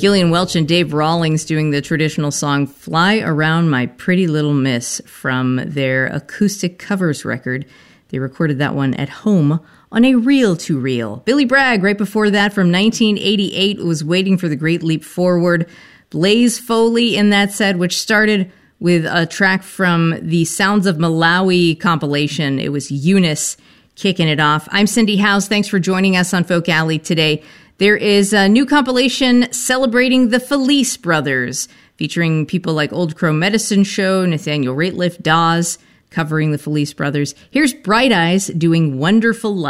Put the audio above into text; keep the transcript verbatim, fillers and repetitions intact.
Gillian Welch and Dave Rawlings doing the traditional song Fly Around My Pretty Little Miss from their acoustic covers record. They recorded that one at home on a reel-to-reel. Billy Bragg, right before that, from nineteen eighty-eight, was Waiting for the Great Leap Forward. Blaze Foley in that set, which started with a track from the Sounds of Malawi compilation. It was Eunice kicking it off. I'm Cindy House. Thanks for joining us on Folk Alley today. There is a new compilation celebrating the Felice brothers, featuring people like Old Crow Medicine Show, Nathaniel Rateliff, Dawes, covering the Felice brothers. Here's Bright Eyes doing Wonderful Life.